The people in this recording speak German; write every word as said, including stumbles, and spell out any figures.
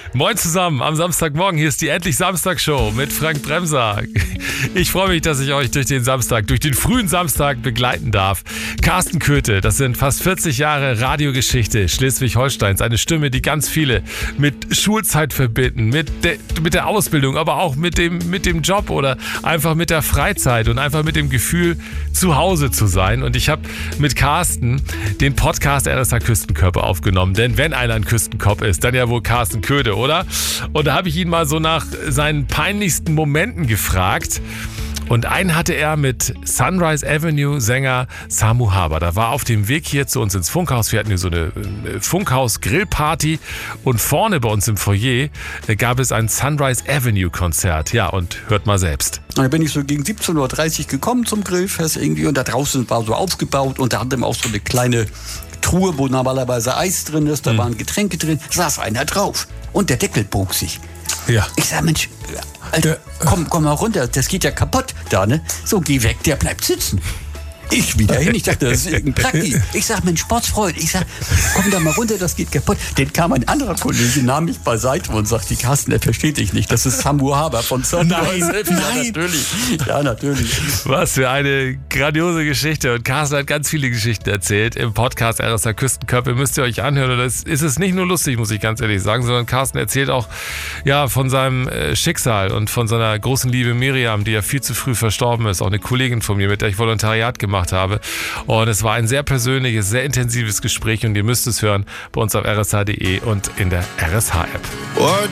Moin zusammen am Samstagmorgen. Hier ist die Endlich Samstag-Show mit Frank Bremser. Ich freue mich, dass ich euch durch den Samstag, durch den frühen Samstag begleiten darf. Carsten Köthe, das sind fast vierzig Jahre Radiogeschichte Schleswig-Holsteins. Eine Stimme, die ganz viele mit Schulzeit verbinden, mit, de, mit der Ausbildung, aber auch mit dem, mit dem Job oder einfach mit der Freizeit und einfach mit dem Gefühl, zu Hause zu sein. Und ich habe mit Carsten den Podcast R S H Küstenkörper aufgenommen. Denn wenn einer ein Küstenkopf ist, dann ja wohl Carsten Köthe, oder? Und da habe ich ihn mal so nach seinen peinlichsten Momenten gefragt. Und einen hatte er mit Sunrise Avenue Sänger Samu Haber. Da war auf dem Weg hier zu uns ins Funkhaus. Wir hatten hier so eine Funkhaus-Grillparty. Und vorne bei uns im Foyer gab es ein Sunrise Avenue Konzert. Ja, und hört mal selbst. Da bin ich so gegen siebzehn Uhr dreißig gekommen zum Grillfest irgendwie. Und da draußen war so aufgebaut. Und da hatten wir auch so eine kleine Truhe, wo normalerweise Eis drin ist. Da hm. waren Getränke drin. Da saß einer drauf. Und der Deckel bog sich. Ja. Ich sag, Mensch, Alter, komm, komm mal runter, das geht ja kaputt da, ne? So, geh weg, der bleibt sitzen. Ich wieder hin, ich dachte, das ist irgendein Prakti. Ich sag, Mensch, Sportsfreund, ich sag, komm da mal runter, das geht kaputt. Den kam ein anderer Kollege, nahm mich beiseite und sagte, Carsten, der versteht dich nicht, das ist Samu Haber von Sunrise. Nein, ja, nein. natürlich. Ja, natürlich. Was für eine grandiose Geschichte. Und Carsten hat ganz viele Geschichten erzählt im Podcast R S H Küstenkörper. Müsst ihr euch anhören. Und das ist es nicht nur lustig, muss ich ganz ehrlich sagen, sondern Carsten erzählt auch ja, von seinem Schicksal und von seiner großen Liebe Miriam, die ja viel zu früh verstorben ist. Auch eine Kollegin von mir, mit der ich Volontariat gemacht habe. Und es war ein sehr persönliches, sehr intensives Gespräch und ihr müsst es hören bei uns auf r s h punkt d e und in der R S H App.